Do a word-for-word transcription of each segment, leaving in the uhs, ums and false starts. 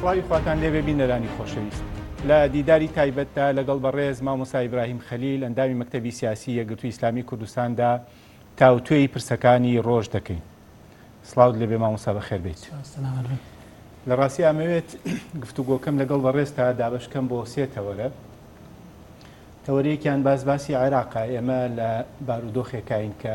سڵاوی خواتان لێبێ بینەرانی خۆشەویست لە دیداری تایبەتدا لەگەڵ بەڕێز مامۆستا ئیبراهیم خەلیل ئەندامی مەکتەبی سیاسی یەکگرتووی ئیسلامی کوردستاندا تاوتوێی پرسەکانی ڕۆژ دەکەین. سڵاوت لێبێ مامۆستا بەخێر بێت. لە ڕاستی ئەمەوێت گفتوگۆکەم لەگەڵ بەڕێزتا دابەشکەم بۆ سێ تەوەرە. تەوەرەیەکیان باس باسی عێراقا. ئێمە لە بارودۆخێکین کە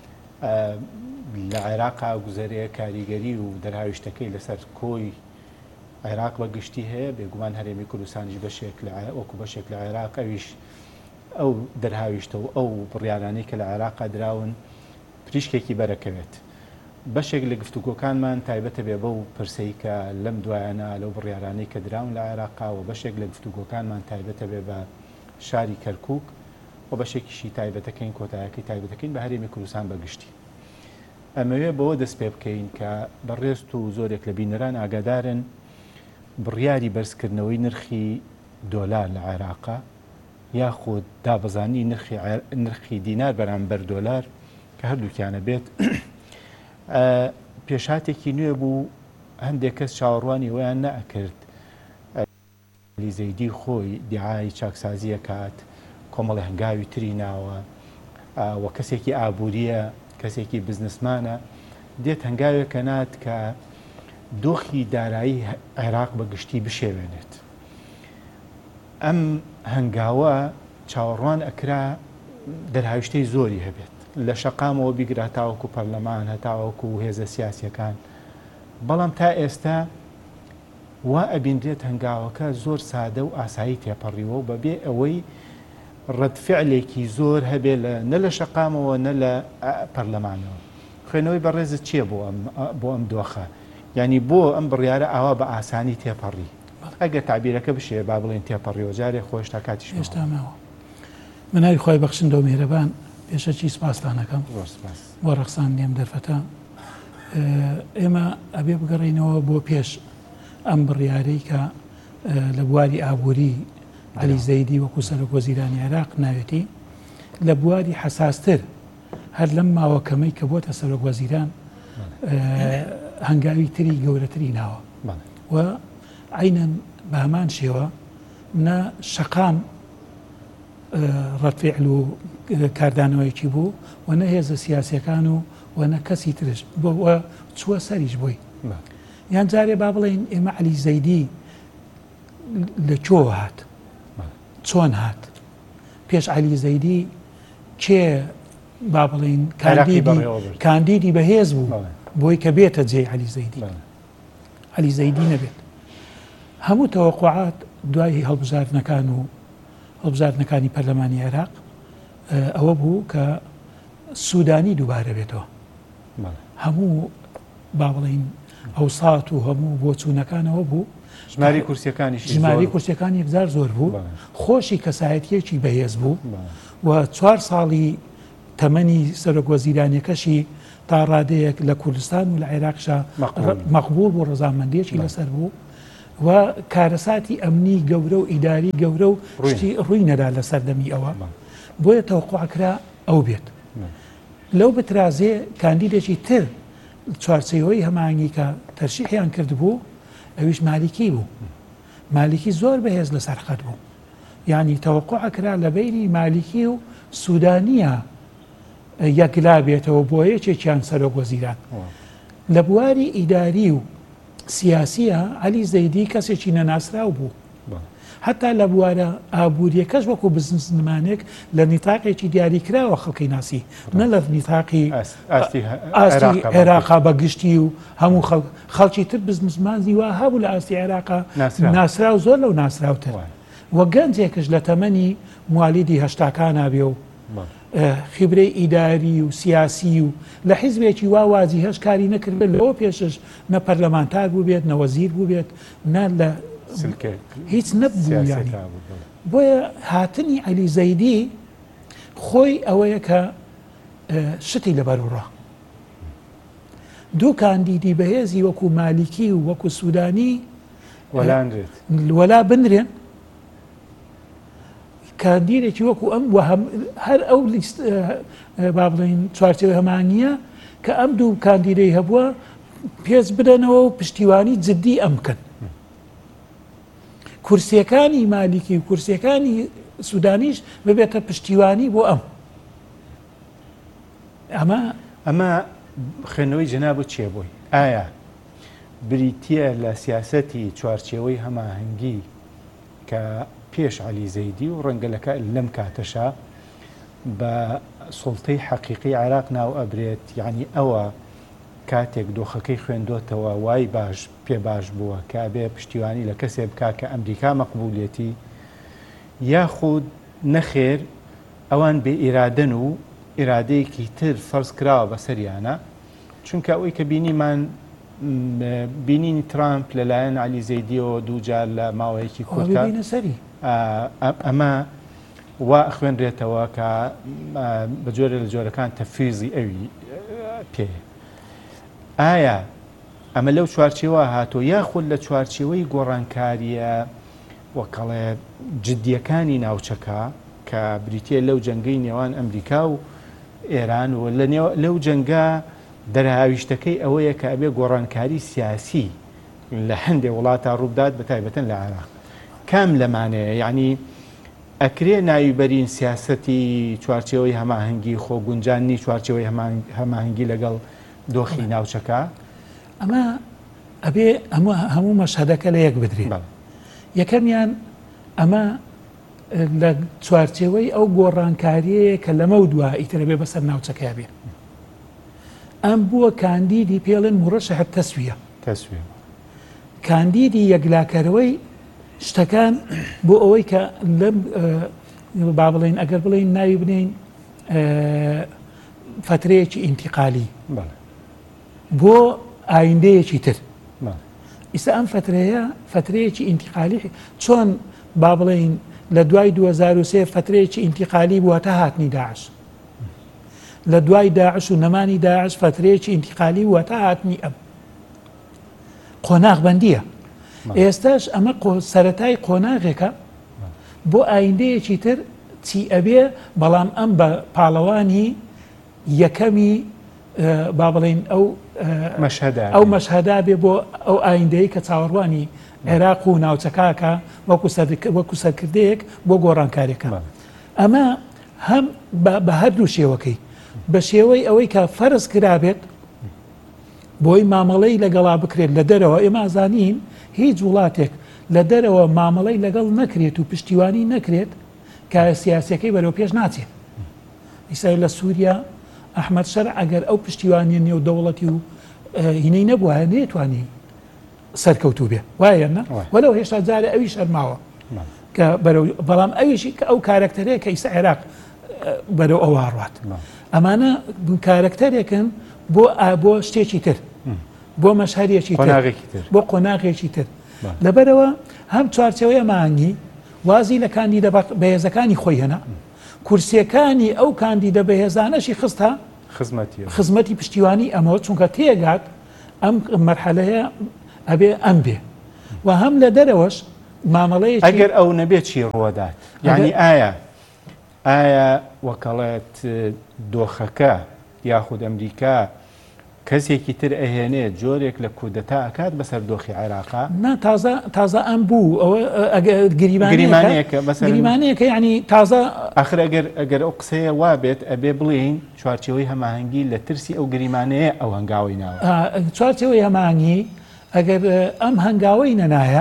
لە عێراقا گوزەرەیە کاریگەری و دەرهاویشتەکەی لەسەر کۆی عێراق بە گشتی هەیە، بێگومان هەرێمی کوردستانیش بەشێک وەکو بەشێک لە عێراق ئەویش ئەو دەرهاویشتە و ئەو بڕیارانەی کە لە عێراقا دراون پریشکێکی بەرەکەوێت. بەشێک لە گفتوگۆکانمان تایبەتە بێ بەو پرسەی کە لەم دوایانە لەو بڕیارانەی کە دراون لە عێراقا و بەشێک لە گفتوگۆکانمان تایبەتە بێ بە شاری کەرکووک و بەشێکیشی تایبەتەکەین کۆتایەکەی تایبەتەکەین بە هەرێمی کوردستان بەگشتی. ئەمەوێ بەوە دەست پێ بکەین کە بەڕێست و زۆرێک لە بینەران ئاگادارن بڕیاری بەرزکردنەوەی نرخی دۆلار لە عێراقا یاخود دابەزانی نرخی دینار بەرامبەر دۆلار کە هەردووکیانە بێت پێشاتێکی نوێ بوو. هەندێک کەس چاوەڕوانی ویان نەئەکرد عەلی زەیدی خۆی دیعای چاکسازیە کات، کۆمەڵی هەنگاوی تری ناوە و کەسێکی ئابووریە، کەسێکی بزنسمانە، دێت هەنگاوێکە نات کە دۆخی دارایی عێراق بە گشتی بشێوێنێت. ئەم هەنگاوە چاوەڕوان ئەکرا دەرهاویشتەی زۆری هەبێت لە شەقامەوە بیگرا تاوەکو پەرلەمان هەتاوەکو هێزە سیاسیەکان، بەڵام تا ئێستا وا ئەبینرێت هەنگاوەکە زۆر سادە و ئاسایی تێپەڕیوە و بەبێ ئەوەی ڕەتفعلێکی زۆر هەبێ نە لە شەقامەوە نە لە پەرلەمانەوە. خوێنەوەی بەڕێزت چییە بۆ ئەم دۆخە؟ یعنی بۆ ئەم بڕیارە ئاوا بە ئاسانی تێپەڕی؟ ئەگەر تعبیرەکە بشێ با بڵێن تێپەڕیەوە جارێ خۆش تا کاتیش هێشتامەوە. مناوی خۆی بەخشندە و میهرەبان پێشەچی سپاسدانەکەم بۆ ڕەخساندنێم دەرفەتە. ئێمە ئەبێ بگەڕینەوە بۆ پێش ئەم بڕیارەی کە لە بواری ئابووری عەلی زەیدی وەکو سەرۆک وەزیرانی عێراق ناوێتی لە بواری حەساستر هەر لەم ماوەکەمەی کە بۆتە سەرۆک وەزیران هەنگاوی تری گەورەتری ناوە و عینەن بە هەمان شێوە نە شەقام ڕەتفعل و کاردانەوەیکی بوو و نە هێزە سیاسیەکان و و نە کەسی ترش بۆ چووە سەریش بووی. یان جارێ با بڵێن ئێمە عەلی زەیدی لە کۆ هات، چۆن هات؟ پێش عەلی زەیدی کێ با بڵێن کاندیدی بەهێز بوو بۆی کە بێتە جێ عەلی زەیدی؟ عەلی زەیدی نەبێت. هەموو تەوەقوعات دوای هەڵبژاردنەکان و هەڵبژاردنەکانی پەرلەمانی عێراق ئەوە بوو کە سوودانی دووبارە بێتەوە. هەموو با بڵێن ئەوسات و هەموو بۆچوونەکانەوە بوو. ژماری کورسیەکانی ژماری کورسیەکانی یەکجار زۆر بوو، خۆشی کەسایەتیەکی بەهێز بوو و چوار ساڵی تەمەنی سەرۆک وەزیرانیەکەشی تا ڕادەیەک لە کوردستان و لە عێراقشا مەقبوڵ بوو، ڕەزامەندیەکی لەسەر بوو و کارەساتی ئەمنی گەورە و ئیداری گەورە و شتی ڕووی نەدا لە سەردەمی ئەوە. بۆیە تەوەقوعکرا ئەو بێت. لەو بترازێ کاندیدێکی تر چوارچەوەی هەمانگی کە تەرشیحیان کرد بوو ئەویش مالیکی بوو. مالیکی زۆر بەهێز لە سەرخەت بوو. یعنی تەوەقوعکرا لە بینی مالیکی و سوودانیە یەکلا بێتەوە بۆ یەکێکیان سەرۆک وەزیران. لە بواری ئیداری و سیاسیە عەلی زەیدی کەسێکی نەناسراو بوو. حتا لە بوارە ئابووریەکەش وەکو بزنسمانێک لە نیتاقێکی دیاریکراوە خەڵکی ناسی، نە لە نیتاقی ئاستی عێراقا بەگشتی و هەموو خەڵکی تر بزنسمانی وا هەبوو لە ئاستی عێراقا ناسراو زۆر لەو ناسراوتر وە گەنجێکش لە تەمەنی موالیدی هەشتاکانە بێ و خیبرەی ئیداری و سیاسی و لە حیزبێکی واوازی هەش کاری نەکرد بێت لەوە پێشش نە پەرلەمانتار بوو بێت، نە وەزیر بوو بێت، نە لە هیچ نەبوو. یانی بۆیە هاتنی عەلی زەیدی خۆی ئەوەیە کە شتی لەبەرڕە دوو کاندیدی بەهێزی وەکو مالیکی و وەکو سوودانی وەلا بنرێن کاندیدێکی وەکو ئەم هەر ئەو با بڵێن چوارچێوە هەمانگیە کە ئەم دوو کاندیدەی هەبووە پێز بدەنەوە و پشتیوانی جددی ئەم بکەن کورسیەکانی مالیکی و کورسیەکانی سوودانیش ببێتە پشتیوانی بۆ ئەم ئەمە ئەمە خوێندنەوەی جەناب چیە بووی ئایا بریتە لە سیاسەتی چوارچێوەی هەماهەنگی کە پێش عەلی زەیدی و ڕەنگەلەکە لەم کاتەشا بە سوڵتەی حەقیقی عێراق ناو ئەبرێت یعنی ئەوە کاتێک دۆخەکەی خوێندۆتەوە وای باش پێ باش بووە کە بێ پشتیوانی لە کەسێ بکا کە ئەمریکا مەقبولێتی یاخود نەخێر ئەوان بێ ئیرادەن و ئیرادەیەکی تر فەرز کراوە بەسەریانە چونکە ئەوەی کە بینیمان بینینی ترامپ لەلایەن عەلی زەیدیەوە دووجار لە ماوەیەکی کورتە ئەمە وا خوێنرێتەوە کە بە جۆرە لە جۆرەکان تەفویزی ئەوی پێ ئایا ئەمە لەو چوارچێوە هاتۆ یاخود لە چوارچێوەی گۆڕانکاریە وەکەڵێ جددیەکانی ناوچەکە کە بریتە لەو جەنگەی نێوان ئەمریکا و ئێران و لەو جەنگە دەرهاویشتەکەی ئەوەیە کە ئەبێ گۆڕانکاری سیاسی لە هەندێک وڵاتە ڕوودات بە تایبەتەن لە عێراق کام لەمانەیە یعنی ئەکرێ ناویبەرین سیاسەتی چوارچێوەی هەماهەنگی خۆگونجانی چوارچێوەی هەماهەنگی لەگەڵ دۆخی ناوچەکە ئەمە ئەبێ هەموو مەشهەدەکە لە یەک بدرێت یەکەمیان ئەمە لە چوارچێوەی ئەو گۆڕانکاریەیە کە لەمە و دووە ئیترە بێ بەسەر ناوچەکە بێ ئەم بووە کاندیدی پێڵن مرەشح تەسویە تەسویە کاندیدی یەکلاکەرەوەی شتەکان بۆ ئەوەی کە لەم با بڵێن ئەگەر بڵێن ناوی بنین فترەیەکی ئینتیقالی بۆ ئایندەیەکی تر ئیستا ئەم فترەیە فترەیەکی ئینتیقالی چۆن با بڵێن لە دوای دوو هەزار و سێ فترەیەکی ئینتیقالی بووە تا هاتنی داعش لە دوای داعش و نەمانی داعش فترەیەکی ئینتیقالی بووە تا هاتنی ئەم قۆناغبەندیە ئێستاش ئەمە سەرەتای قۆناغێکە بۆ ئایندەیەکی تر چی ئەبێ بەڵام ئەم بە پاڵەوانی یەکەمی با بڵێن ئەو ئەو مەشهەدا بێ بۆ ئەو ئایندەیە کە چاوەڕوانی عێراق و ناوچەکەکە وەکو سەرکردەیەک بۆ گۆڕانکاریەکە ئەمە هەم بە هەردوو شێوەکەی بە شێوەی ئەوەی کە فەرز کرابێت بۆی مامەڵەی لەگەڵا بکرێت لە دەرەوە ئێمە ئازانین هیچ وڵاتێک لە دەرەوە مامەڵەی لەگەڵ نەکرێت و پشتیوانی نەکرێت کە سیاسەکەی بەرەو پێش ناچێت ئیسا لە سووریا ئەحمەد شەرع ئەگەر ئەو پشتیوانی نێو دەوڵەتی و هینەی نەبووە نێتوانی سەرکەوتوو بێ وایە نە وەلەو هێشتا جارە ئەوی شەرماوە کە بەڵام ئەویشی کە ئەو کارکتەرەیە کە ئیسا عێراق بەرەو ئەوە ڕات ئەمانە کارکتەرێکن بۆ بۆ شتێکی تر بۆ مەشهەرێکی تر بۆ قۆناغێکی تر لەبەرەوە هەم چوارچێوەیە مانگی وازی لە کاندیدە بەهێزەکانی خۆی هێنا کورسیەکانی ئەو کاندیدە بەهێزانەشی خستە خزمەتی پشتیوانی ئەمەوە چونکە تێگات ئەم مەرحەلەیە ئەبێ ئەم بێ و هەم لە دەرەوەش مامەڵەیە ئەگەر ئەو نەبێت چی ڕۆدات یعنی ئایا ئایا وەکەڵێت دۆخەکە یاخود ئەمریکا کەسێکی تر ئەهێنێت جۆرێک لە کودەتا ئەکات بەسەر دۆخی عێراقا نا تازە تازە ئەم بوو ئەوە گریمانەیەکە یعنی تازە ئاخر ئەگەر ئەگەر ئەو قسەیە وابێت ئەبێ بڵین چوارچێوەی هەماهەنگی لە ترسی ئەو گریمانەیە ئەو هەنگاوی ناوە چوارچێوەی هەماهەنگی ئەگەر ئەم هەنگاوەی نەنایە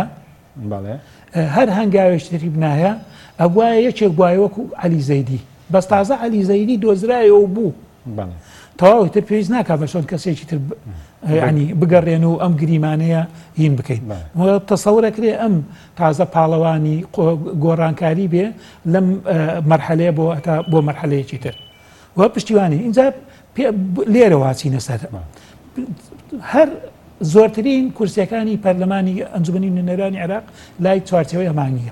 هەر هەنگاوێشتری بنایە ئەوایە یەکێک بواە وەکو عەلی زەیدی بەس تازە عەلی زەیدی دۆزرایەوە بوو تەواوی تر پێویست ناکا بە چۆن کەسێکی تر ینی بگەڕێن و ئەم گریمانەیە هین بکەین تەسەورەکرێ ئەم تازە پاڵەوانی گۆڕانکاری بێ لەم مەرحەلەیە بۆ بۆ مەرحەلەیەکی تر وە پشتیوانی اینجا لێرە واچینە سەر هەر زۆرترین کورسیەکانی پەرلەمانی ئەنجومەنی نوێنەرانی عێراق لای چوارچێوەی هەمانگیە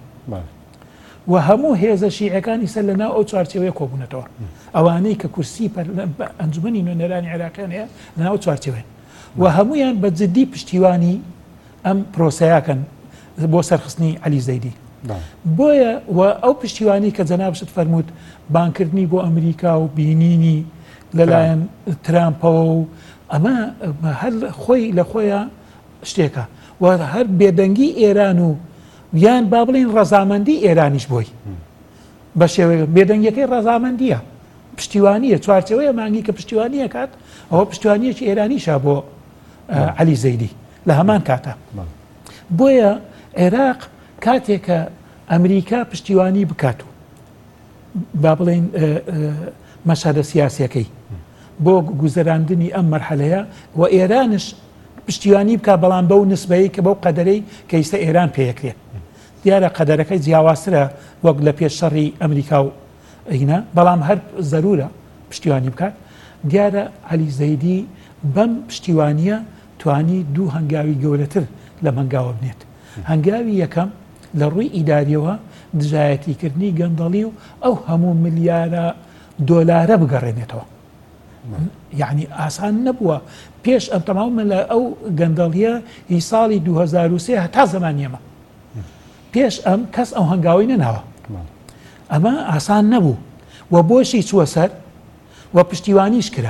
و هەموو هێزە شیعەکانی سەر لەناو ئەو چوارچێوەیە کۆبوونەتەوە ئەوانەی کە کورسی ئەنجومەنی نوێنەرانی عێراقیانەیە لەناو چوارچێوەیە و هەمویان بە جددی پشتیوانی ئەم پرۆسەیەکەن بۆ سەرخستنی عەلی زەیدی بۆیە و ئەو پشتیوانی کە جەنابشت فەرمووت بانکردنی بۆ ئەمریکا و بینینی لەلایەن ترامپەوە و ئەمە هەر خۆی لە خۆیان شتێکە و هەر بێدەنگی ئێران و یان با بڵێن ڕەزامەندی ئێرانیش بۆی بە شێوەیە بێدەنگەکەی ڕەزامەندیە پشتیوانیە چوارچەوەیە مانگی کە پشتیوانیە کات ئەوە پشتیوانیەکی ئێرانیشە بۆ عەلی زەیدی لە هەمان کاتە بۆیە عێراق کاتێکە ئەمریکا پشتیوانی بکات و با بڵێن مەشهدە سیاسیەکەی بۆ گوزەراندنی ئەم مەرحەلەیە و ئێرانش پشتیوانی بکە بەڵام بەو نسبەیە کە بەو قەدەرەی کە ئێستا ئێران پێیەکرێت دیارە قەدەرەکەی جیاوازترە وەک لە پێش شەڕی ئەمریکا و ئینە بەڵام هەر زەرورە پشتیوانی بکات دیارە عەلی زەیدی بەم پشتیوانیە توانی دوو هەنگاوی گەورەتر لە مەنگاوە بنێت هەنگاوی یەکەم لە ڕووی ئیداریەوە دژایەتیکردنی گەندەڵی و ئەو هەموو ملیارە دۆلارە بگەڕێنێتەوە یعنی ئاسان نەبووە پێش ئەم تەماومە لە ئەو گەندەڵیە هی ساڵی دوو هەزار و سێ هەتا زەمانیەمە پێش ئەم کەس ئەو هەنگاوی نەناوە ئەمە ئاسان نەبوو و بۆشی چووە سەر و پشتیوانیش کرا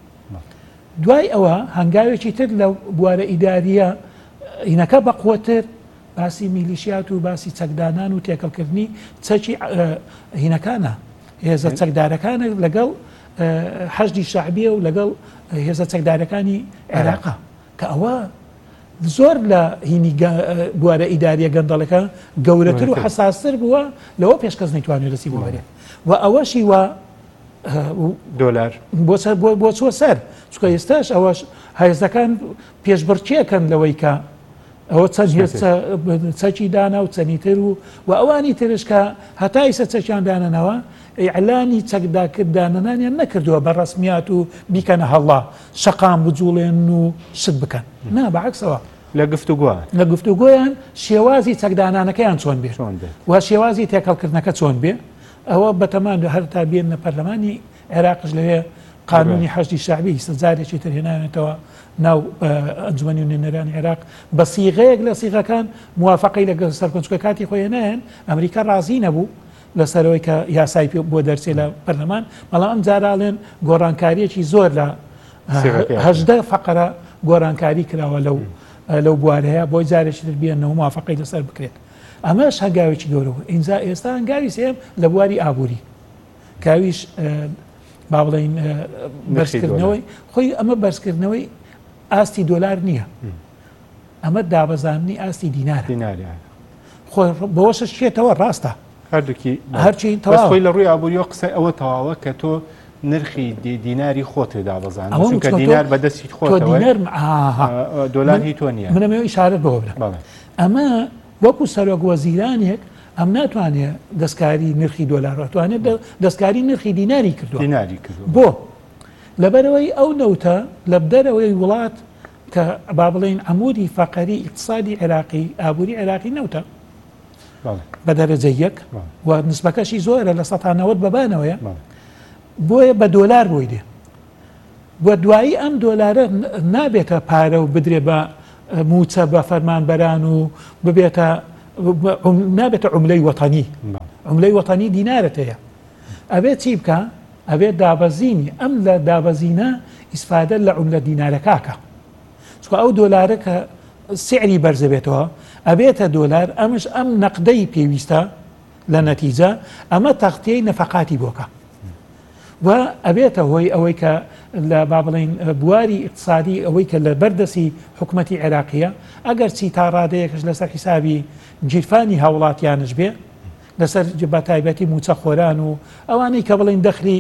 دوای ئەوە هەنگاوێکی تر لە بوارە ئیداریە هینەکە بەقوتر باسی میلیشیات و باسی چەکدانان و تێکەڵکردنی چەکی هینەکانە هێزە چەکدارەکانە لەگەڵ حەشدی شەعبیە و لەگەڵ هێزە چەکدارەکانی عێراقا کە ئەوە زۆر لە هینی بوارە ئیداریە گەندەڵەکە گەورەتر و حەساستر بووە لەوە پێش کەس نەیتوانێت دەستی بوارێت و ئەوەشی وە دۆلار بۆ چوە سەر چکە ئێستاش ئەوەش هێزەکان پێشبڕکێکەن لەوەی کە ئەوە چەند چەکی دانا و چەنیتر و و ئەوانی ترش کە هەتا ئیسە چەکیان دانەنەوە ئیعلانی چەکداکرددانەنانیان نەکردووە بە ڕسمیات و بیکەنە هەڵا شەقام بجوڵێن و شت بکەن نا بەعکسەوە لە گفتوگویان لە گفتوگۆیان شێوازی چەکدانانەکەیان چۆن بێ و شێوازی تێکەڵکردنەکە چۆن بێ ئەوە بەتەمان هەر تا بێن لە پەرلەمانی عێراقش لەوێ قانونی حەشدی شەعبی سەجارێکی تر هێناوێتەوە ناو ئەنجومەنی نوێنەرانی عێراق بە سیغەیەک لە سیغەکان موافقەی لەگەڵ سەرکۆچکە کاتی خۆی نایەن ئەمریکا ڕازی نەبوو لەسەرەوەی کە یاسای بۆ دەرچێ لە پەرلەمان بەڵام ئەم جاراڵێن گۆڕانکاریەکی زۆر لە هەژدە فەقرە گۆڕانکاری کراوە لەو لەو بوارەیە بۆی جارێکی تر بێنەوە موافقەی لەسەر بکرێت ئەمەش هەنگاوێکی گەورەوە ئینجا ئێستا هەنگاوی سێم لە بواری ئابووری کاویش با بڵێن بەرزکردنەوەی خۆی ئەمە بەرزکردنەوەی ئاستی دۆلار نییە ئەمە دابەزاننی ئاستی دینارە خۆ بەوەش شێتەوە ڕاستە هەردووکی هەرچی خۆی لە ڕووی ئابووریەوە قسە ئەوە تەواوە کە تۆ نرخی دیناری خۆت دابەزان کە دینار بەدەستی خۆتەوە دۆلار هی تۆ نییە منەمەوە ئیشارەت بەوە بدەم ئەمە وەکو سەرۆک وەزیرانێک ئەم ناتوانێت دەستکاری نرخی دۆلار توانێت دەستکاری نرخی دیناری کردووە دیناری کردو بۆ لەبەرەوەی ئەو نەوتە لە بدەرەوەی وڵات کە با بڵێن عەمودی فەقەری ئیقتصادی عێراقی ئابووری عێراقی نەوتە بە دەرەجە یەک و نسبەکەشی زۆرە لە سەدانەوەت بەبانەوەیە بۆیە بە دۆلار بۆی دێ بۆ دوایی ئەم دۆلارە نابێتە پارە و بدرێ بە موچە بە فەرمانبەران و ببێتە نابێتە عوملەی وەتانی عوملەی وەتانی دینارەت هەیە ئەبێت چی بکە ئەبێت دابەزینی ئەم لە دابەزینە ئیسفادە لە عوملە دینارەکاکە چکە ئەو دۆلارە کە سعری بەرزە بێتەوە ئەبێتە دۆلار ئەمش ئەم نەقدەی پێویستە لە نەتیجە ئەمە تەختەی نەفەقاتی بۆکە و ئەبێتە هۆی ئەوەی کە لە با بڵێن بواری اقتصادی ئەوەی کە لە بەردەسی حکوومەتی عێراقیە ئەگەر چی تا ڕادەیەکش لەسەر حیسابی جیرفانی هاوڵاتیانش بێ لەسەر بە تایبەتی موچە خۆران و ئەوانەی کە بڵێن دەخلی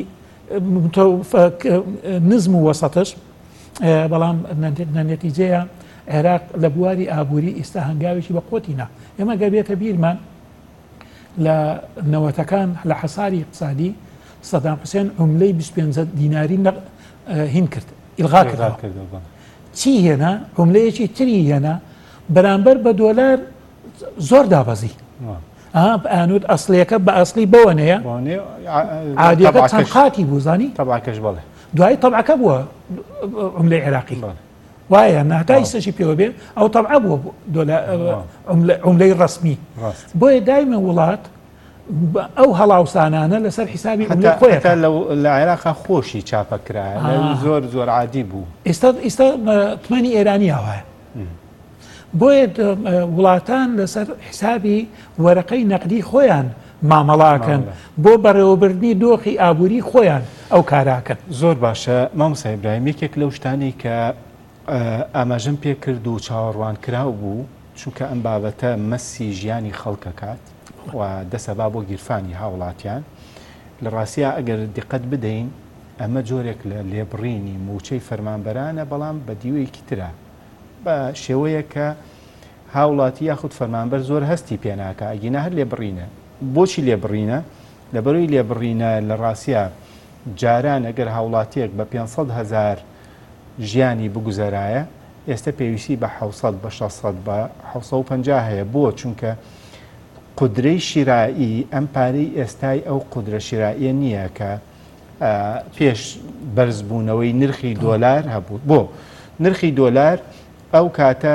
نزم و وەسەتش بەڵام نەتیجەیە عێراق لە بواری ئابووری ئێستا هەنگاوێکی بە قۆتینا ئێمە گەبێتە بیرمان لە نەوەتەکان لە حەساری اقتصادی سەدام حوسێن عوملەی بیست و پێنج دیناری هین کرد ئیلغا کردەوە چی هێنا عوملەیەکی تری هێنا بەرامبەر بە دۆلار زۆر دابەزی ئانوت ئەسڵیەکە بە ئەسلی بەوەنەیە عادیەکە چەند قاتی بوو زانی تەبعکەش بڵێ دوای تەبعەکە بووە عوملەی عێراقی وایە نهتای سەشی پێوە بێ ئەو تەبعە بووە عوملەی ڕسمی بۆیە دایمە وڵات ئەو هەڵاوسانانە لەسەر حیسابی خۆیە لە عێراقا خۆشی چاپەکرایە زۆر زۆر عادی بوو ئێستا ئێستا تمەنی ئێرانی هاوایە بۆیە وڵاتان لەسەر حسابی وەرەقەی نەقدی خۆیان مامەڵاکەن بۆ بەڕێوەبردنی دۆخی ئابووری خۆیان ئەو کاراکەن. زۆر باشە مامۆستا ئیبراهیم، یەکێک لەو شتانی کە ئاماژەم پێ کرد و چاوەڕوان کراو بوو، چونکە ئەم بابەتە مەسی ژیانی خەڵکەکات و دەسەبا بۆ گیرفانی هاوڵاتیان. لە ڕاستیە ئەگەر دقت بدەین ئەمە جۆرێک لە لێبڕینی موچەی فەرمانبەرانە، بەڵام بە دیوەیەکی ترە، بە شێوەیە کە هاوڵاتی یاخود فەرمانبەر زۆر هەستی پێناکە ئەگینا هەر لێبڕینە. بۆچی لێبڕینە؟ لەبەرەوەی لێبڕینە لە ڕاستیە جاران ئەگەر هاوڵاتیەک بە پێنج هەزار ژیانی بگوزەرایە، ئێستا پێویستی بە حوسەد بە شەشسەد بە حوسە و پەنجا هەیە. بۆ چونکە قودرەی شیرایی ئەم پارەی ئێستای ئەو قودرە شیرائیە نییە کە پێش بەرزبوونەوەی نرخی دۆلار هەبوو. بۆ نرخی دۆلار ئەو کاتە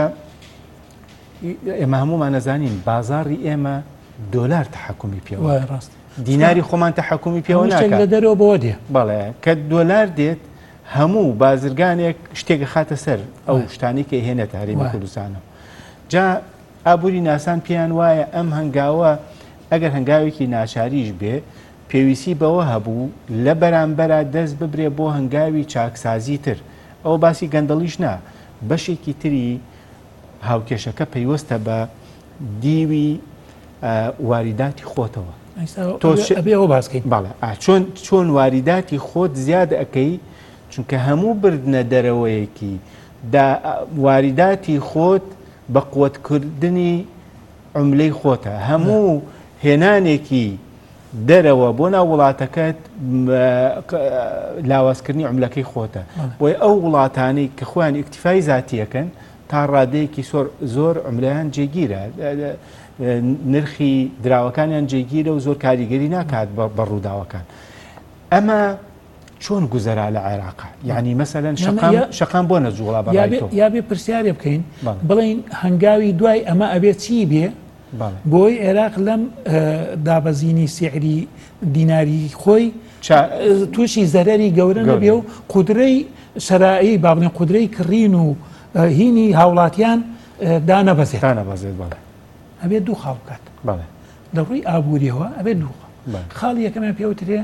ئێمە هەمومان نەزانین بازاڕی ئێمە دۆلار تەحەکومی پێوە، دیناری خۆمان تەحەکومی پێوە ناکات لە دەرەوە بۆ دێ. بەڵێ کە دۆلار دێت هەموو بازرگانێک شتێکە خاتە سەر ئەو شتانی کە هێنێتە هەرێمی کوردستانەوە. جا ئابووری ناسان پێیان وایە ئەم هەنگاوە ئەگەر هەنگاوێکی ناچاریش بێ پێویستی بەوە هەبوو لە بەرامبەرە دەست ببرێ بۆ هەنگاوی چاکسازی تر. ئەو باسی گەندەڵیش نا، بەشێکی تری هاوکێشەکە پەیوەستە بە دیوی واریداتی خۆتەوە. ئەبێەوە باسکەین. بەڵێ چۆن چۆن واریداتی خۆت زیادە ئەەکەی، چونکە هەموو بردنە دەرەوەیەکی واریداتی خۆت بە قوتکردنی عملەی خۆتە. هەموو هێنانێکی دەرەوە بۆ ناو وڵاتەکەت لاوازکردنی عملەکەی خۆتە. بۆی ئەو وڵاتانەی کە خۆیان ئیکتیفای زاتیەکەن تا ڕادەیەکی زۆر عملەیان جێگیرە، نرخی دراوەکانیان جێگیرە و زۆر کاریگەری ناکات بە ڕووداوەکان. ئەمە چۆن گوزەرا لە عێراقا؟ یعنی مەسەلەن شەقام بۆ نەجوڵا بەڕای یا بێ پرسیارێ بکەین بڵین هەنگاوی دوای ئەمە ئەبێت چی بێ بۆی عێراق لەم دابەزینی سیعری دیناری خۆی تووشی زەرەری گەورە نەبێ و قودرەی شەرایی با بڵێن قودرەی کڕین و هینی هاوڵاتیان دانەبەزێت دانەبەزێت. بەڵێ ئەبێت دوو خاڵ بکات. بەڵێ لە ڕووی ئابووریەوە ئەبێت دوو خاڵ. یەکەمیان پێوترێ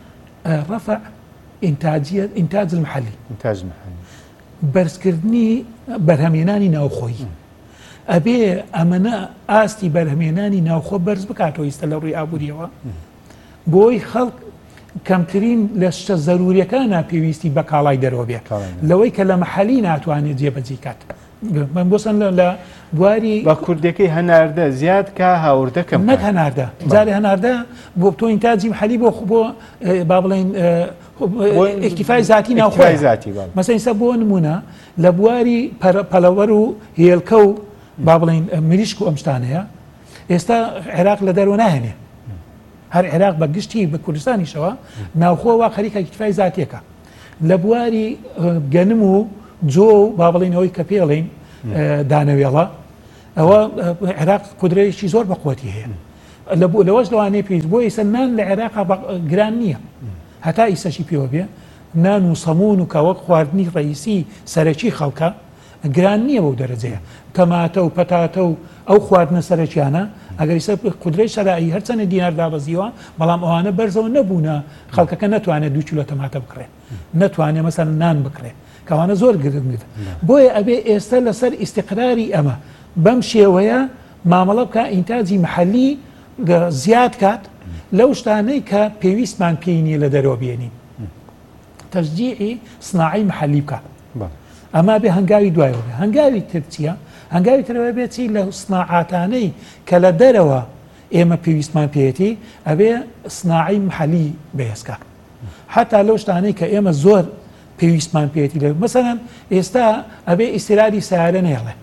ڕەفع ئینتاجیە ئینتاج المحلی، ئینتاج محلی، بەرزکردنی بەرهەمێنانی ناوخۆیی. ئەبێ ئەمەنە ئاستی بەرهەمێنانی ناوخۆ بەرز بکاتەوە ئێستا لە ڕووی ئابووریەوە، بۆی خەڵک کەمترین لە شتە زەروریەکانە پێویستی بە کاڵای دەرەوە بێ، لەوەی کە لە محەلی ناتوانێت جێبەجێ کات. من بۆسن لە بواری بە کوردەکەی هەناردە زیاد کا هاوردەکەم نەک هەناردە جارێ هەناردە بۆ تۆ ئینتاجی محەلی بۆ بۆ با بڵێن ئیکتیفای زاتی ناوخۆی زاتی. مەسەڵەن ئێستا بۆ نمونە لە بواری پەلەوەر و هێلکە و با بڵێن مریشک و ئەم شتانەیە ئێستا عێراق لە دەرەوە ناهێنێ. هەر عێراق بە گشتی بە کوردستانیشەوە ناوخۆ وا خەریکە ئیکتیفای زاتیەکە. لە بواری گەنم و جۆ و با بڵێنەوەی کە پێڵین دانەوێڵە، ئەوە عێراق قودرەیەکی زۆر بەقوەتی هەیە. لەوەش لەوانەیە پێویست بۆ ئێستا نان لە عێراقا گران نییە، هەتا ئیسەشی پێوە بێ نان و سەمون و کەوەک خواردنی ڕئیسی سەرەکی خەڵکە گران نییە بەو دەرەجەیە. تەماتە و پەتاتە و ئەو خواردنە سەرەکیانە ئەگەر ئێستا قودرەی شەرایی هەرچەنە دینار دابەزیەوە، بەڵام ئەوانە بەرزەوە نەبوونە خەڵکەکە نەتوانێت دوو کیلۆ تەماتە بکڕێ، نەتوانێت مەسەڵەن نان بکڕێ، کەوانە زۆر گرنگە. بۆیە ئەبێ ئێستا لەسەر ئیستیقراری ئەمە بەم شێوەیە مامەڵە بکە ئینتاجی محەلی زیاد کات لەو شتانەی کە پێویستمان پێی نیە لە دەرەوە بێنین، تەشجیعی سناعی محەلی بکە. ئەما بێ هەنگاوی دوایەوە بێ. هەنگاوی تر چییە؟ هەنگاوی ترەوە بێتی لە سناعاتانەی کە لە دەرەوە ئێمە پێویستمان پێێتی ئەبێ سناعی محەلی بەهێزکە، حتا لەو شتانەی کە ئێمە زۆر پێویستمان پێێتی لە مەسەڵەن ئێستا ئەبێ ئیسیرادی سیارە نێڵێ،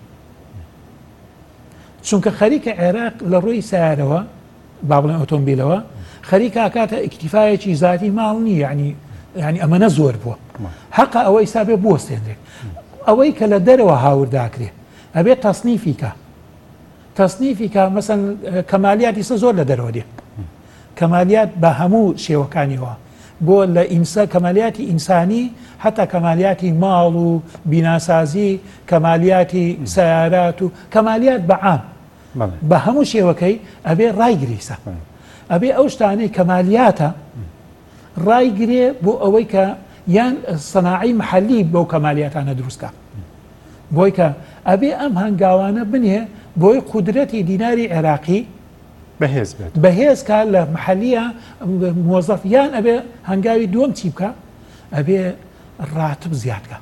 چونکە خەریکە عێراق لە ڕووی سیارەوە با بڵێن ئۆتۆمبیلەوە خەریکە کاتە ئیکتیفایەکی زاتی ماڵ نیە، یعنی ینی ئەمەنە زۆر بووە حەقا ئەوەی سابێ بوەستێنرێ. ئەوەی کە لە دەرەوە هاورداکرێ ئەبێت تەسنیفیکە تەسنیفیکە مەسەن کەمالیاتی سە زۆر لە دەرەوە دێ، کەمالیات بە هەموو شێوەکانیەوە بۆ لە ئینسا کەمالیاتی ئینسانی حتا کەمالیاتی ماڵ و بیناسازی کەمالیاتی سیارات و کەمالیات بەعام بە هەموو شێوەکەی ئەبێ ڕایگریسە ئەبێ ئەو شتانەی کەمالیاتە ڕایگرێ بۆ ئەوەی کە یان سەناعی محەلی بەو کەمالیاتانە دروستکە بۆی کە ئەبێ ئەم هەنگاوانە بنێ بۆی قودرەتی دیناری عێراقی بەهێز بێت بەهێزکە لە محەلیە مۆزەف یان ئەبێ هەنگاوی دووەم چی بکە ئەبێ ڕاتب زیادکە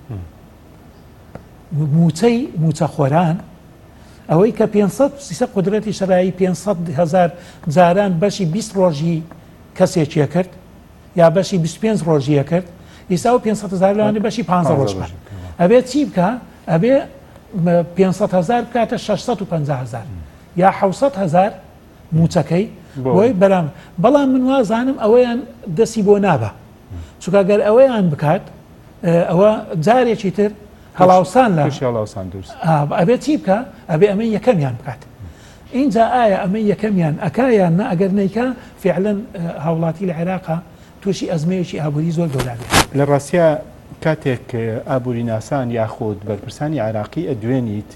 موچەی موچەخۆران ئەوەی کە پێنجسەد سیسە قودرەتی شەرایی پێنجسەد هەزار جاران بەشی بیست ڕۆژی کەسێکیە کرد یا بەشی بیست و پێنج ڕۆژیە کرد ئیسا و پێنجسەد هەزار لەوانێ بەشی پانزە ڕۆژ بکات ئەبێ چی بکە ئەبێ پێنجسەد هەزار بکاتە شەشسەد و پەنجا هەزار یا حەوسەد هەزار موچەکەی بۆی بەرام بەڵام من وازانم ئەوەیان دەستی بۆ نابە چونکە گەر ئەوەیان بکات ئەوە جارێکی تر هەڵاوسان لە ئەبێ چی بکە ئەبێ ئەمە یەکەمیان بکات اینجا ئایا ئەمە یەکەمیان ئەکایان نە ئەگەر نیکە فعلەن هاوڵاتی لە عێراقا تووشی ئەزمەیەکی ئابووری زۆر گەورە لە ڕاستیە کاتێک ئابووری ناسان یاخود بەرپرسانی عێراقی ئەدوێنیت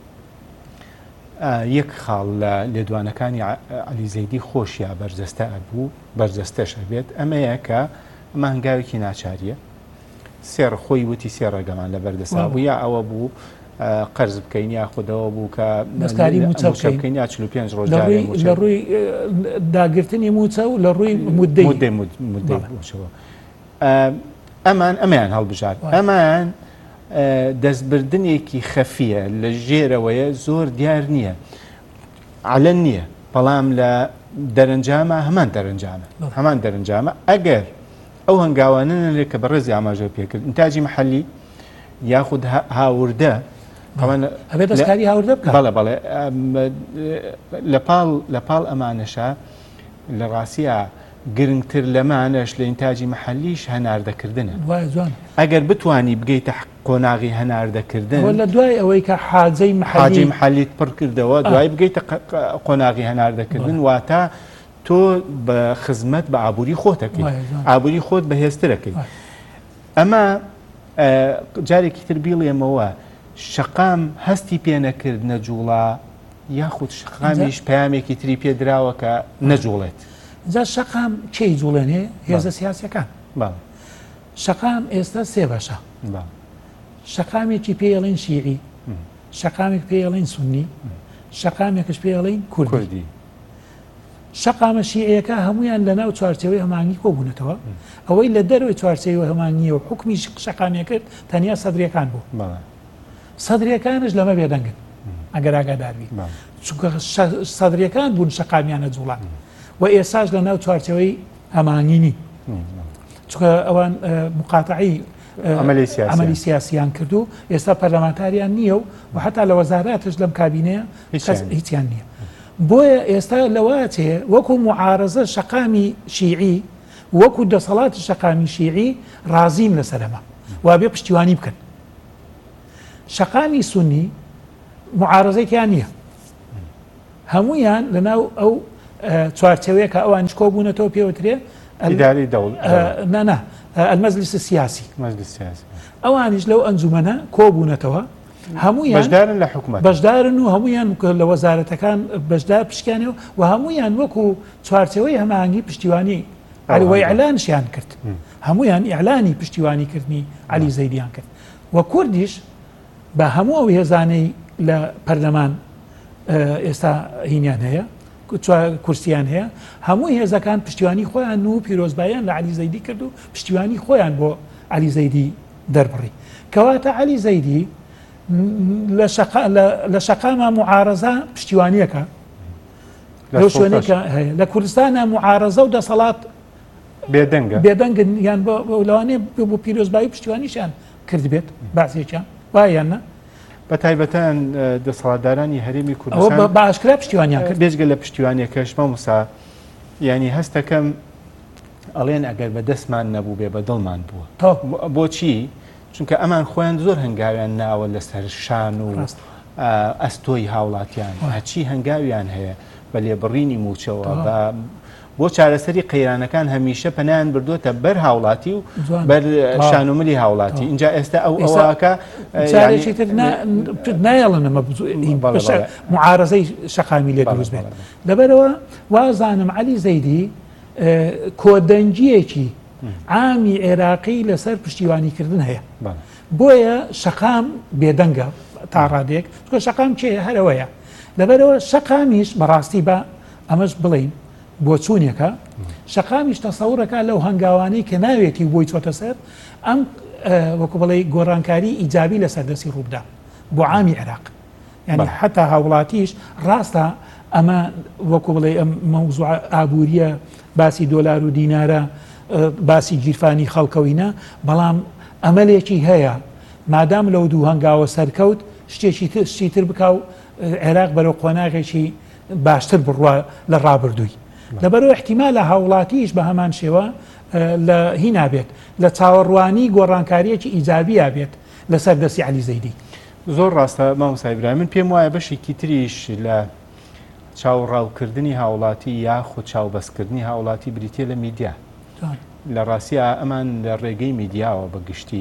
یەک خاڵ لە لێدوانەکانی عەلی زەیدی خۆشیە بەرجەستە ئەبوو بەرجەستەش ئەبێت ئەمەیە کە ئەمە هەنگاوێکی ناچاریە سێر خۆی وتی سێ ڕێگەمان لە بەردەسا بوو یا ئەوە بوو قەرز بکەین یاخودەوە بوو کە دەستکاری موچە بکەین یا چل و پێنج ڕۆژ لە ڕووی داگرتنی موچە و لە ڕووی مودەی مودەیەوە ئەمان ئەمەیان هەڵبژار ئەمان دەستبردنێکی خەفیە لە ژێرەوەیە زۆر دیار نییە عەلەن نییە بەڵام لە دەرەنجامە هەمان دەرەنجامە هەمان دەرەنجامە ئەگەر ئەو هەنگاوانە کە بەڕێزی ئاماژە پێکرد ئینتاجی محەلی یاخود هاوردە ئەبێ دەستکاری هاوردە بکە بەڵێ بەڵێ لە پاڵ ئەمانەشە لە ڕاستیە گرنگتر لەمانەش لە ئینتاجی محەلیش هەناردەکردنە ئەگەر بتانی بگەیتە قۆناغی هەناردەکردن لە دوای ئەوەی کە حاجەی محاجی محەلیت پڕ کردەوە دوای بگەیتە قۆناغی هەناردەکردن واتە تۆ بە خزمەت بە ئابووری خۆتەکەی ئابووری خۆت بەهێزترەکەی ئەمە جارێکی تر بیڵێمەوە شەقام هەستی پێ نەکرد نەجوڵا یاخود شەقامیش پەیامێکی تری پێدراوە کە نەجوڵێت جا شەقام کەی جوڵێنێ هێزە سیاسیەکان شەقام ئێستا سێ بەشە شەقامێکی پێڵین شیعی شەقامێک پێڵین سونی شەقامێکش پێڵین کوردی شەقامە شیعەکە هەمویان لە ناو چوارچێوەی هەمانگی کۆبوونەتەوە ئەوەی لە دەروی چوارچێوە هەمانگیەوە حکمی شەقامیە کرد تەنیا سەدرەکان بوو سەدرەکانش لەمە بێدەنگن ئەگەر ئاگاداربی چونکە سەدرەکان بوون شەقامیانە جوڵان و ئێساش لە ناو چوارچێوەی هەمانگینی چونکە ئەوان مقاتعی عملی سیاسیان کردو ئێستا پەرلەمانتاریان نییە و حتا لە وەزاراتش لەم کابینەیە هیچیان نییە بۆیە ئێستا لەواتێ وەکو معارەزە شەقامی شیعی وەکو دەسەڵاتی شەقامی شیعی ڕازیم لەسەرەمە وابێ پشتیوانی بکەن شەقامی سونی معارەزەیەکیان نییە هەمویان لەناو ئەو چوارچێوەیە کە ئەوانش کۆبوونەتەوە پێوترێ ئیداری دەوڵ نەنا المەجلیس سیاسی ئەوانیش لەو ئەنجومەنە کۆبوونەتەوە هەمویان بەشدارن لە حکومەت بەشدارن و هەمویان لە وەزارەتەکان بەشدار پشکیانەوە و هەمویان وەکو چوارچێوەی هەماهەنگی پشتیوانی عەلی ئیعلانشیان کرد هەمویان ئیعلانی پشتیوانیکردنی عەلی زەیدیان کرد و کوردیش بە هەموو ئەو هێزانەی لە پەرلەمان ئێستا هینیان هەیە کورسیان هەیە هەموو هێزەکان پشتیوانی خۆیان و پیرۆزباییان لە عەلی زەیدی کرد و پشتیوانی خۆیان بۆ عەلی زەیدی دەربڕی کەواتە عەلی زەیدی لە شەقامە معارەزە پشتیوانیەکە لەو شوێنێکە هەیە لە کوردستانە معارەزە و دەسەڵات بێدەنگن یان لەوانەیە بۆ پیرۆزبایی پشتیوانیشیان کرد بێت باسێکیان وایان نە بە تایبەتەن دەسەڵاتدارانی هەرێمی کوردستان بە ئاشکرا پشتیوانیان کرد بێجگە لە پشتیوانیەکەش مامۆستا ینی هەستەکەم ئەڵێن ئەگەر بە دەستمان نەبوو بێ بە دڵمان بووە بۆچی چونکە ئەمان خۆیان زۆر هەنگاویان ناوە لەسەر شان و ئەستۆی هاوڵاتیان هەچی هەنگاویان هەیە بە لێبڕینی موچەوە بە بۆ چارەسەری قەیرانەکان هەمیشە پەنایان بردووەتە بەر هاوڵاتی و بەر شانۆمەلی هاوڵاتی. اینجا ئێستا ئەو ئەوواکە جارێکی تر نایەڵن ئەمە معارەزەی شەقامی لێ دروست بێت. لەبەرەوە وازانم عەلی زەیدی کۆدەنجیەکی عامی عێراقی لەسەر پشتیوانیکردن هەیە، بۆیە شەقام بێدەنگە تا ڕادێک شەقام چێ هەرەوەیە. لەبەرەوە شەقامیش بەڕاستی بە ئەمەش بڵین بۆ چوونێکە شەقامیش تەسەوڕەکە لەو هەنگاوانەی کە ناوێتی بۆی چۆتە سەر ئەم وەکو بڵێ گۆڕانکاری ئیجابی لەسەر دەستی ڕووبدا بۆ عامی عێراق. یعنی حتا هاوڵاتیش ڕاستە ئەمە وەکو بڵێ ئەم مەوزوع ئابووریە باسی دۆلار و دینارە باسی گیرفانی خەڵکەوینە، بەڵام ئەمەلێکی هەیە مادام لەو دوو هەنگاوە سەرکەوت شتێکی شتی تر بکاو عێراق بەرەو قۆناغێکی باشتر بڕوە لە ڕابردووی. لەبەرەوە احتیمال لە هاوڵاتیش بە هەمان شێوە لە هی نابێت لە چاوەڕوانی گۆڕانکاریەکی ئیجابیە بێت لەسەر دەستی عەلی زەیدی. زۆر ڕاستە مامۆستا ئیبراهیم، من پێم وایە بەشێکی تریش لە چاوەڕاوکردنی هاوڵاتی یاخود چاوبەستکردنی هاوڵاتی بریتیە لە میدیا. لە ڕاستیە ئەمان لە ڕێگەی میدیاوە بەگشتی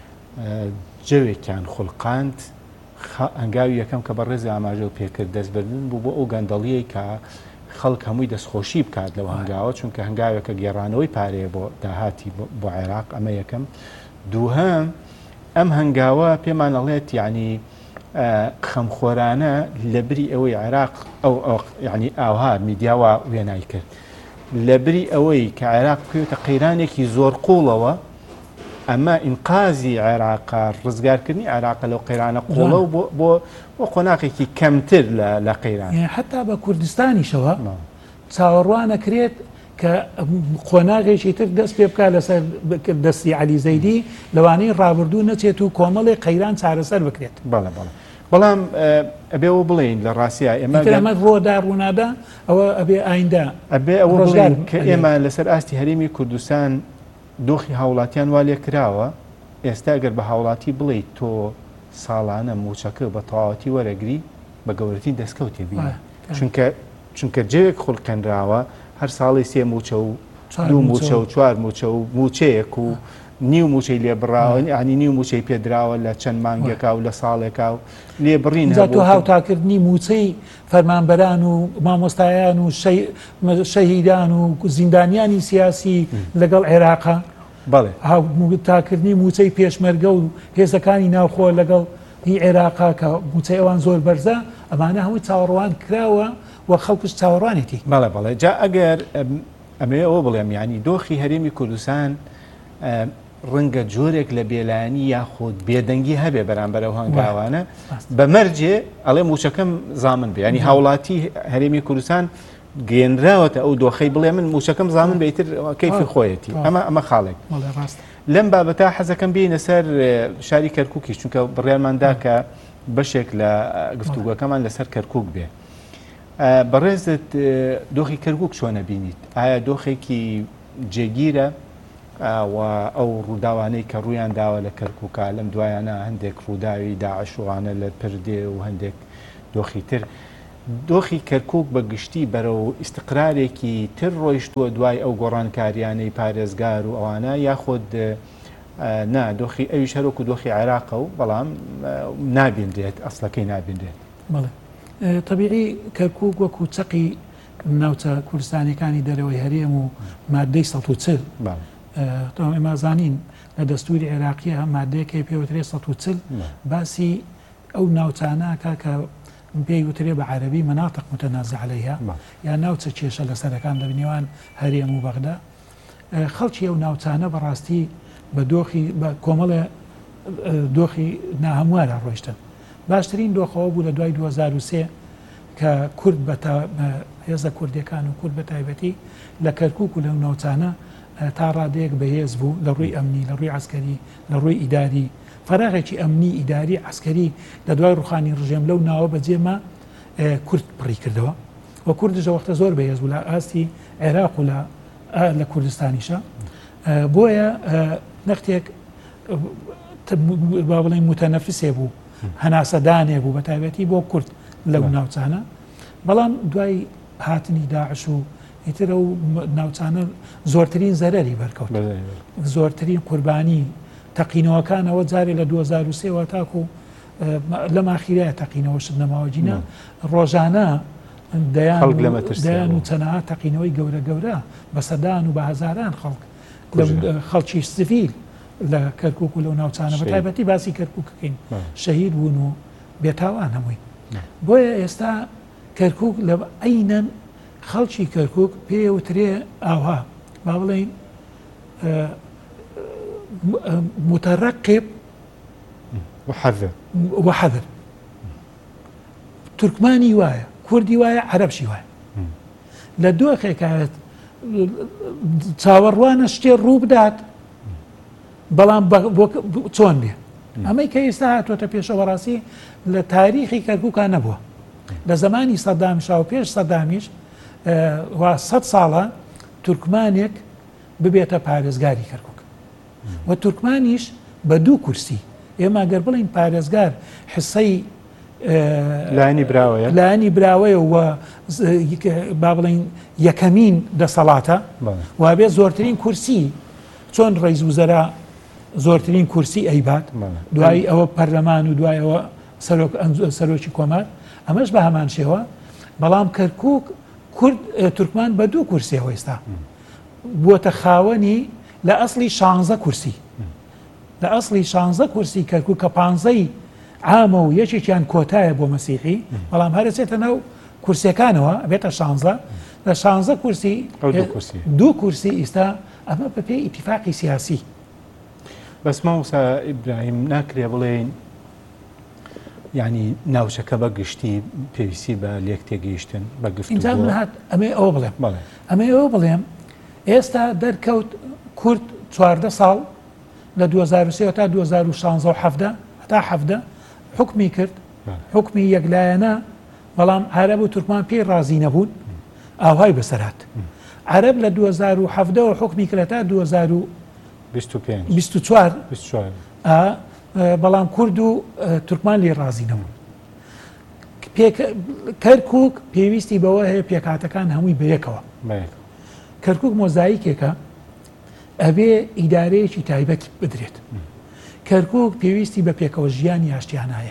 جەوێکیان خوڵقاند هەنگاوی یەکەم کە بە ڕێزی ئاماژە و پێکرد دەستبردن بوو بۆ ئەو گەندەڵیەی کە خەڵک هەمووی دەستخۆشی بکات لەو هەنگاوە، چونکە هەنگاوێکە گێڕانەوەی پارەیە بۆ داهاتی بۆ عێراق. ئەمە یەکەم. دووهەم ئەم هەنگاوە پێمان ئەڵێت یعنی خەمخۆرانە لەبری ئەوەی عێراق ئەو یعنی ئاوها میدیاوە وێنای کرد لەبری ئەوەی کە عێراق بکەوێتە قەیرانێکی زۆر قوڵەوە، ئەمە ئینقازی عێراقا ڕزگارکردنی عێراق لەو قەیرانە قوڵە و بۆ بۆ قۆناغێکی کەمتر لە قەیران. حتا بە کوردستانیشەوە چاوەڕوانەکرێت کە قۆناغێکی تر دەست پێ بکات لەسەر دەستی عەلی زەیدی لەوانەی ڕابردوو نەچێت و کۆمەڵی قەیران چارەسەر بکرێت. بەڵێ بەڵێ بەڵام ئەبێەوە بڵین لە ڕاستیە ئێمە ڕۆدا ڕوونادا ئەوە ئەبێ ئایندا ئەبێ ئەوە بڵین کە ئێمە لەسەر ئاستی هەرێمی کوردستان دۆخی هاوڵاتیان وا لێ کراوە. ئێستا ئەگەر بە هاوڵاتی بڵیت تۆ ساڵانە موچەکە بە تەواوەتی وەرەگری بە گەورەترین دەستکەوتێ بینە، چونکە چونکە جێوێک خوڵقێنراوە هەر ساڵی سێ موچە و دوو موچە و چوار موچە و موچەیەک و نیو موچەی لێ بڕاوە، ینی نیو موچەی پێدراوە لە چەند مانگێکا و لە ساڵێکا و لێ بڕین. تۆ هاوتاکردنی موچەی فەرمانبەران و مامۆستایان و شەهیدان و زیندانیانی سیاسی لەگەڵ عێراقا، بەڵێ هاوتاکردنی موچەی پێشمەرگە و هێزەکانی ناوخۆ لەگەڵ هی عێراقا کە موچەی ئەوان زۆر بەرزە، ئەمانە هەمووی چاوەڕوان کراوە و خەڵکوش چاوەڕوانێتی. بەڵێ بەڵێ جا ئەگەر ئەمێ ئەوە بڵێم ینی دۆخی هەرێمی کوردستان ڕەنگە جۆرێک لە بێلایانی یاخود بێدەنگی هەبێ بەرامبەر ئەو هەنگاوانە بەمەرجێ ئەڵێ موچەکەم زامن بێ، ینی هاوڵاتی هەرێمی کوردستان گەێنراوەتە ئەو دۆخەی بڵێ من موچەکەم زامن بێتر کەیفی خۆیەتی. ئەمە ئەمە خاڵێک. لەم بابەتە حەزەکەم بینە سەر شاری کەرکووکی، چونکە بڕیارماندا کە بەشێک لە گفتوگۆکەمان لەسەر کەرکووک بێ. بەڕێزت دۆخی کەرکووک چۆنە بینیت؟ ئایا دۆخێکی جێگیرە و ئەو ڕووداوانەی کە ڕوویان داوە لە کەرکووکە لەم دوایانە هەندێک ڕووداوی داعشوانە لە پردێ و هەندێک دۆخی تر، دۆخی کەرکووک بە گشتی بەرەو ئیستقرارێکی تر ڕۆیشتووە دوای ئەو گۆڕانکاریانەی پارێزگار و ئەوانە، یاخود نا دۆخی ئەویش هەرۆکو دۆخی عێراقە و بەڵام نابیندرێت ئەسڵەکەی نابیندرێت؟ بەڵێ طبیعی کەرکووک وەکو چەقی ناوچە کوردستانیەکانی دەرەوەی هەرێم و مادەی سەد و چل ئێمە زانین لە دەستوری عێراقیە مادەیەکی پێوترێ سەد و چل باسی ئەو ناوچانەکە کە پێی وترێ بە عەرەبی مناطق متنازع عەلەیها، یان ناوچە کێشە لەسەرەکان لە نێوان هەرێم و بەغدا. خەڵکی ئەو ناوچانە بەڕاستی بە دۆخی بە کۆمەڵە دۆخی ناهەموارە ڕۆیشتن. باشترین دۆخەوە بوو لە دوای دوو هەزار و سێ کە کورد بە هێزە کوردەکان و کورد بە تایبەتی لە کەرکووک و لەو ناوچانە تا ڕادەیەک بەهێز بوو لە ڕووی ئەمنی، لە ڕووی عەسکەری، لە ڕووی ئیداری، فەراغێکی ئەمنی ئیداری عەسکەری لە دوای ڕوخانی ڕژێم لەو ناوە بەجێمە کورد پڕی کردەوە و کوردش وەختە زۆر بەهێز بوو لە ئاستی عێراق و لە کوردستانیشە. بۆیە نەختێک با بڵێن متەنەفسێ بوو، هەناسەدانێ بوو بە تایبەتی بۆ کورد لەو ناوچانە. بەڵام دوای هاتنی داعش و ئیتر ئەو ناوچانە زۆرترین زەرەری بەرکەوت زۆرترین قوربانی تەقینەوەکانەوە جارێ لە دوو هەزار و سێ تاکو لە ماخیرەیە تەقینەوەشت نەماوەجینە ڕۆژانە دەیان و چەنەها تەقینەوەی گەورە گەورە بە سەدان و بە هەزاران خەڵک خەڵکی سڤیل لە کەرکووک و لەو ناوچانە بە تایبەتی باسی کەرکووکەکەین شەهید بوون و بێتاوان هەمووی بۆیە ئێستا کەرکووک لە ئەینەن خەڵکی کەرکووک پێوترێ ئاوها با بڵێن متەرەقب وحەذر تورکمانی وایە کوردی وایە عەرەبشی وایە لە دۆخێکایەت چاوەڕوانە شتێ ڕوو بدات بەڵام چۆن بێ ئەمەی کە ئێستا هاتوۆتە پێشەوە ڕاستی لە تاریخی کەرکووکان نەبووە لە زمانی سەدامیش و پێش سەدامیش وا سەد ساڵە تورکمانێک ببێتە پارێزگاری کەرکووک و تورکمانیش بە دوو کورسی ئێمە گەر بڵین پارێزگار حسەی لایانی براوەیە لایانی براوەیە و با بڵین یەکەمین دەسەڵاتە وابێ زۆرترین کورسی چۆن ڕئیس وزەرا زۆرترین کورسی ئەیبات دوای ئەوە پەرلەمان و دوای ئەوە سەرۆکی کۆمار ئەمەش بە هەمان شێوە بەڵام کەرکووک کورد تورکمان بە دوو کورسیەوە ئێستا بووەتە خاوەنی لە ئەسڵی شانزە کورسی لە ئەسڵی شانزە کورسی کەرکووک کە پانزەی عامە و یەکێکیان کۆتایە بۆ مەسیحی بەڵام هەرەچێتە ناو کورسەکانەوە بێتە شانزە لە شانزە کورسی دوو کورسی ئێستا ئەمە بە پێی ئیتیفاقی سیاسی بەس مامۆستا ئیبراهیم ناکرێ بڵێن یعنی ناوچەکە بە گشتی پێویستی بە لێک تێگەیشتن بە گفتوگۆ هات ئەمەی ئەوە بڵێم ئەمەی ئەوە بڵێم ئێستا دەرکەوت کورد چواردە ساڵ لە دوو هەزار و سێ تا دوو هەزار و شانزە و حەڤدە هەتا حەڤدە حکمی کرد حکمی یەکلایەنە بەڵام عەرەب و تورکمان پێی ڕازی نەبوون ئاوهای بەسەرات عەرەب لە دوو هەزار و حەڤدەوە حکمی کرد تا دوو هەزار و بیست و چوار بەڵام کورد و تورکمان لێ ڕازی نەبوون کەرکووک پێویستی بەوە هەیە پێکهاتەکان هەمووی بەیەکەوە کەرکووک مۆزاییکێکە ئەبێ ئیدارەیەکی تایبەت بدرێت کەرکووک پێویستی بە پێکەوە ژیانی ئاشتیانایە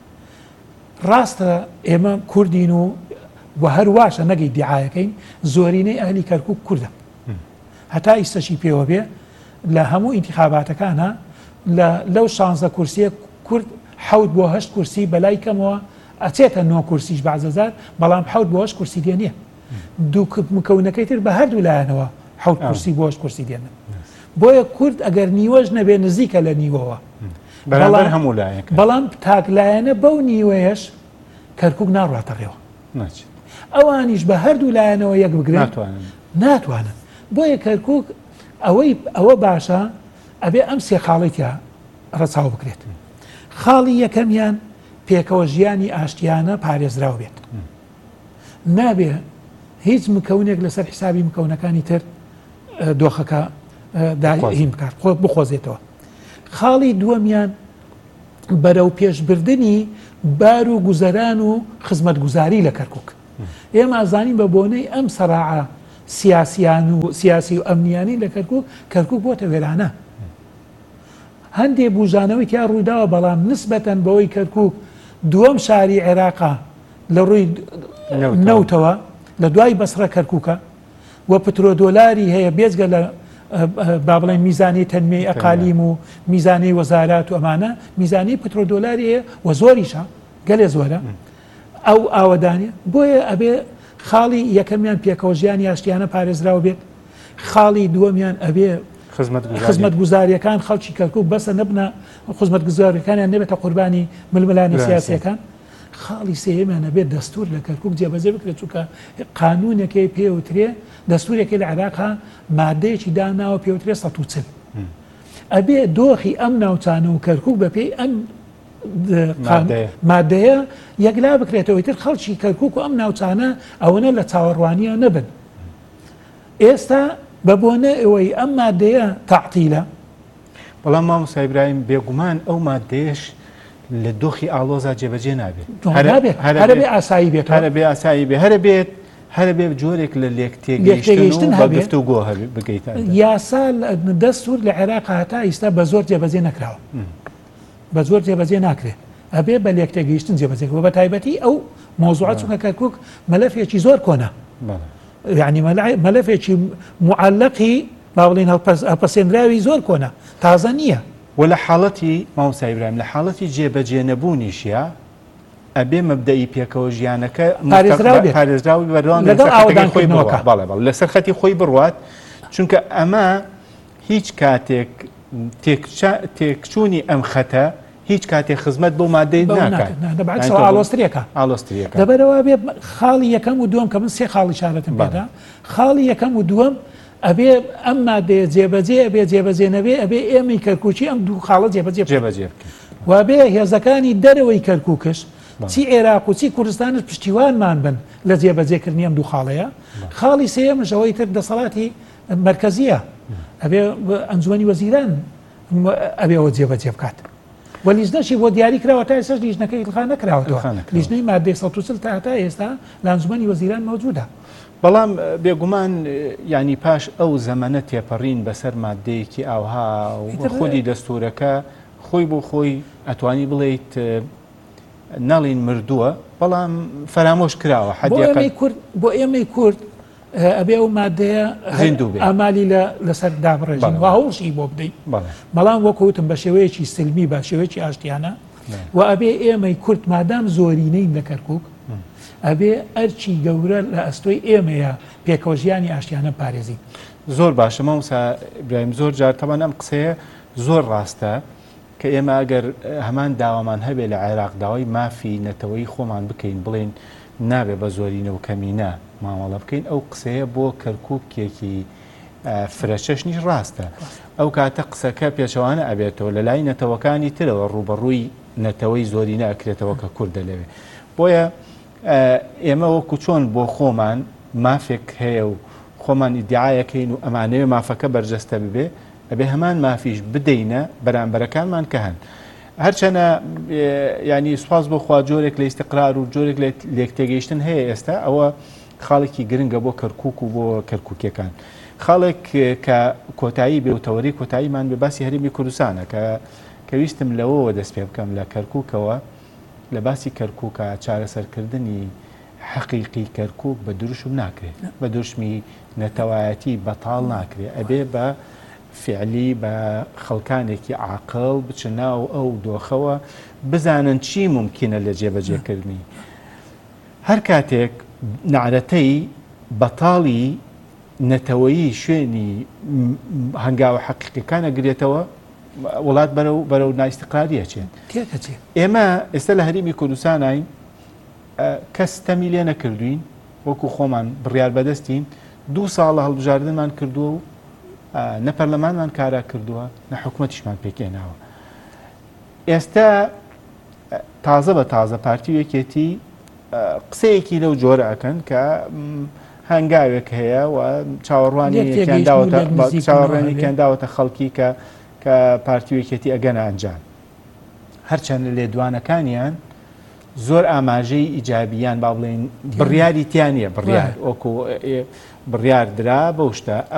ڕاستە ئێمە کوردین و بە هەرواشە نەگەی دیعایەکەین زۆرینەی ئەهلی کەرکووک کوردە هەتا ئیسەشی پێوە بێ لە هەموو ئینتیخاباتەکانە لەو شانزە کورسیە کورد حەوت بۆ هەشت کورسی بەلای کەمەوە ئەچێتە نۆ کورسیش بەعزەزار بەڵام حەوت بۆ هەشت کورسی دێنێ دوو مکەونەکەی تر بە هەردوو لایەنەوە حەوت کورسی بۆ هەشت کورسی دێنن بۆیە کورد ئەگەر نیوەش نەبێ نزیکە لە نیوەوە بەڵام تاکلایەنە بەو نیوەیەش کەرکووک ناڕاتەڕێەوە ئەوانیش بە هەردوو لایەنەوە یەک بگرن ناتوانن بۆیە کەرکووک ئەوەی ئەوە باشە ئەبێ ئەم سێ خاڵێکە ڕەچاو بکرێت خاڵی یەکەمیان پێکەوە ژیانی ئاشتیانە پارێزراو بێت نابێ هیچ مکەونێک لەسەر حسابی مکەونەکانی تر دۆخەکە داهیم بکات خۆ بخۆزێتەوە خاڵی دووەمیان بەرەو پێشبردننی بار و گوزەران و خزمەت گوزاری لە کەرکووک ئێمە ئازانین بە بۆنەی ئەم سەراعە سیاسیان و سیاسی و ئەمنیانی لە کەرکووک کەرکووک بۆتە وێرانە هەندێک بوژانەوەی تیا ڕوویداوە بەڵام نسبەتەن بەوەی کەرکووک دووەم شاری عێراقا لە ڕووی نەوتەوە لە دوای بەسرە کەرکووکە و پترۆ دۆلاری هەیە بێجگە لە با بڵێن میزانی تەنمەی ئەقالیم و میزانی وەزارات و ئەمانە میزانی پترۆ دۆلاری هەیە و زۆریشە گەلێ زۆرە ئەو ئاوەدانێ بۆیە ئەبێ خاڵی یەکەمیان پێکەوە ژیانی ئاشتیانە پارێزراوە بێت خاڵی دووەمیان ئەبێ خزمەت گوزاریەکان خەڵکی کەرکووک بەسە نەبنە خزمەت گوزاریەکانیان نەبێتە قوربانی ململانی سیاسیەکان خاڵی سێهێمیان ئەبێت دەستور لە کەرکووک جێبەجێ بکرێت چونکە قانونێکی پێوترێ دەستورێکی لە عێراقا مادەیەکی داناوە پێوترێ سەد و چل ئەبێ دۆخی ئەم ناوچانە و کەرکووک بەپێی ئەم مادەیە یەکلا بکرێتەوەی تر خەڵکی کەرکووک و ئەم ناوچانە ئەوەنە لە چاوەڕوانیە نەبن ئێستا بە بۆنە ئەوەی ئەم مادەیە تەعتیلە بەڵام مامۆستا ئیبراهیم بێگومان ئەو مادەیەش لە دۆخی ئاڵۆزا جێبەجێ نابێت هەرە بێ ئاسایی بێت هەرە بێ ئاسایی بێ هەرە بێت هەرە بێ جۆرێک لە لێک تێگەیشتن بە گفتوگۆ بگەیت یاسا دەستور لە عێراق هەتا ئێستا بە زۆر جێبەجێ نەکراوە بە زۆر جێبەجێ ناکرێت ئەبێ بە لێک تێگەیشتن جێبەجێکەوە بە تایبەتی ئەو مۆزوعات چونکە کەرکووک مەلەفێکی زۆر کۆنا یعنی مەلەفێکی معلقی با بڵێن هەڵپەسێنراوی زۆر کۆنا تازە نییە و لە حاڵەتی مامۆستا ئیبراهیم لە حاڵەتی جێبەجێ نەبوونیشیە ئەبێ مەبدەئی پێکەوە ژیانەکە پارێزراوی بەردەوام لەسەر خەتی خۆی بڕوات چونکە ئەمە هیچ کاتێک تێکچوونی ئەم خەتە هیچ کاتێک خزمەت بۆ مادەی ناکات ئالۆستریەکە ئالۆستریەکە دەبەرەوە بێ خاڵی یەکەم و دووەم کە من سێ خاڵی شارەتم پێدا خاڵی یەکەم و دووەم ئەبێ ئەم مادەیە جێبەجێ ئەبێ جێبەجێ نەبێ ئەبێ ئێمەی کەرکووکی ئەم دوو خاڵە جێبەجێ جێبەجێ وابێ هێزەکانی دەرەوەی کەرکووکش چی عێراق و چی کوردستانش پشتیوانمان بن لە جێبەجێکردنی ئەم دوو خاڵەیە خاڵی سێمش ئەوەی تر دەسەڵاتی مرکزیە ئەبێ ئەنجومەنی وەزیران ئەبێەوە جێبەجێ بکات و لیژنەشی بۆ دیاری کراوە تا ئێستاش لیژنەکەی ئیلغا نەکراوەتەوە لیژنەی مادەی سەد و چل تا هەتا ئێستا لە ئەنجومەنی وەزیران مەوجودە بەڵام بێگومان ینی پاش ئەو زەمەنە تێپەڕین بەسەر مادەیەکی ئاوها و خودی دەستورەکە خۆی بۆ خۆی ئەتوانی بڵێیت ناڵین مردووە بەڵام فەرامۆش کراوە بۆ ئێمەی کورد ئەبێ ئەو مادەیە ئامالی لەسەر دابڕێژین و هەوڵشی بۆ بدەین بەڵام وەکوتم بە شێوەیەکی سلمی بە شێوەیەکی ئاشتیانە و ئەبێ ئێمەی کورد مادام زۆرینەی لە کەرکووک ئەبێ ئەرچی گەورە لە ئەستۆی ئێمەیە پێکەوە ژیانی ئاشتیانە پارێزی زۆر باشە مامۆستا ئیبراهیم زۆر جار تەمان ئەم قسەیە زۆر ڕاستە کە ئێمە ئەگەر هەمان داوامان هەبێ لە عێراق داوای مافی نەتەوەی خۆمان بکەین بڵێن نابێ بە زۆرینە و کەمینە مامەڵە بکەین ئەو قسەیە بۆ کەرکووکێکی فرەشەش نیش ڕاستە ئەو کاتە قسەکە پێچەوانە ئەبێتەوە لە لای نەتەوەکانی ترەوە ڕوبەڕووی نەتەوەی زۆرینە ئەکرێتەوە کە کوردە لەوێ بۆیە ئێمە وەکو چۆن بۆ خۆمان مافێک هەیە و خۆمان ئیدعایەکەین و ئەمانەوێ مافەکە بەرجەستە ببێ ئەبێ هەمان مافیش بدەینە بەرامبەرەکانمان کە هەن هەرچەنە ینی سوپاس بۆ خوا جۆرێک لە ئیستیقرار و جۆرێک لە لێک تێگەیشتن هەیە ئێستا ئەوە خاڵێکی گرنگە بۆ کەرکووک و بۆ کەرکووکیەکان خاڵێک کە کۆتایی بێوتەوەری کۆتاییمان بێ باسی هەرێمی کوردستانە کە کەویستم لەوەوە دەست پێ بکەم لە کەرکووکەوە لە باسی کەرکووکە چارەسەرکردنی حەقیقی کەرکووک بە دروشم ناکرێت بە دوشمی نەتەوایەتی بەتاڵ ناکرێت ئەبێ بە فعلی بە خەڵکانێکی عاقڵ بچناو ئەو دۆخەوە بزانن چی ممکنە لە جێبەجێکردنی هەر کاتێک نعرەتەی بەتاڵی نەتەوەیی شوێنی هەنگاوە حەقیقیەکانە گرێتەوە وڵات بەرەو بەرەو نائیستیقراریە چێن ئێمە ئێستا لە هەرێمی کوردستانین کەس تەمی لێ نەکردوین وەکو خۆمان بڕیار بەدەستین دوو ساڵە هەڵبژاردنمان کردووە و نە پەرلەمانمان کارا کردووە نە حکوومەتیشمان پێکێناوە ئێستا تازە بە تازە پارتی یەکێتی قسەیەکی لەو جۆرە ئەکەن کە هەنگاوێک هەیە و چاوەڕوانی چاوەڕێنی کێنداوەتە خەڵکی کە کە پارتی یەکێتی ئەگەنە ئەنجام هەرچەند لە لێدوانەکانیان زۆر ئاماژەی ئیجابیان با بڵێن بڕیاری تیان نیە بڕیار وەکو بڕیار درا بەو شتە